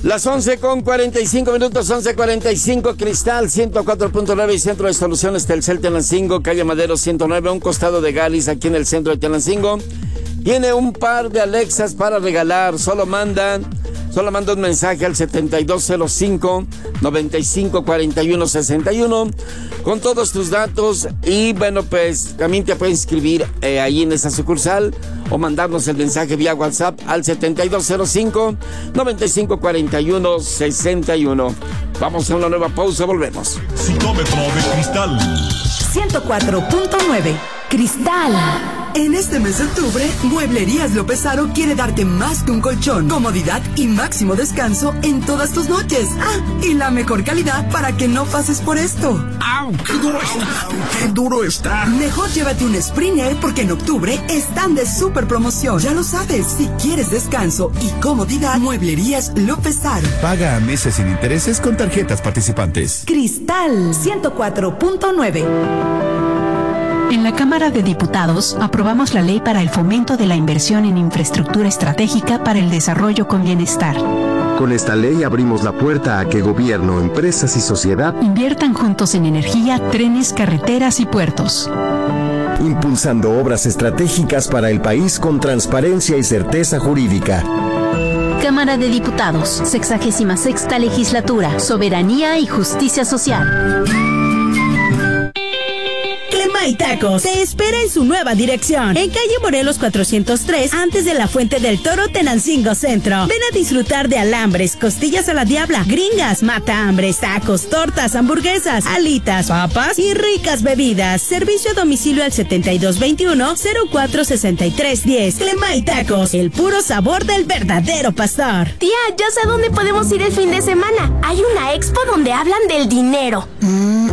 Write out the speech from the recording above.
Las 11:45, 11:45, Cristal 104.9 y Centro de Soluciones Telcel Tenancingo, calle Madero 109, a un costado de Galis, aquí en el centro de Tenancingo. Tiene un par de Alexas para regalar. Solo manda un mensaje al 7205-954161 con todos tus datos y bueno, pues también te puedes inscribir ahí en esa sucursal o mandarnos el mensaje vía WhatsApp al 7205-954161. Vamos a una nueva pausa, volvemos. Citómetro de Cristal 104.9 Cristal. En este mes de octubre, Mueblerías López Haro quiere darte más que un colchón, comodidad y máximo descanso en todas tus noches. Y la mejor calidad para que no pases por esto. ¡Au! ¡Qué duro está! ¡Qué duro está! Mejor llévate un Springer porque en octubre están de super promoción. Ya lo sabes, si quieres descanso y comodidad, Mueblerías López Haro. Paga a meses sin intereses con tarjetas participantes. Cristal 104.9. En la Cámara de Diputados aprobamos la ley para el fomento de la inversión en infraestructura estratégica para el desarrollo con bienestar. Con esta ley abrimos la puerta a que gobierno, empresas y sociedad inviertan juntos en energía, trenes, carreteras y puertos. Impulsando obras estratégicas para el país con transparencia y certeza jurídica. Cámara de Diputados, 66ª Legislatura, Soberanía y Justicia Social. Y Tacos te espera en su nueva dirección, en calle Morelos 403, antes de la Fuente del Toro, Tenancingo Centro. Ven a disfrutar de alambres, costillas a la diabla, gringas, mata hambres, tacos, tortas, hamburguesas, alitas, papas y ricas bebidas. Servicio a domicilio al 7221-046310. Clemay Tacos, el puro sabor del verdadero pastor. Tía, ya sé a dónde podemos ir el fin de semana. Hay una expo donde hablan del dinero.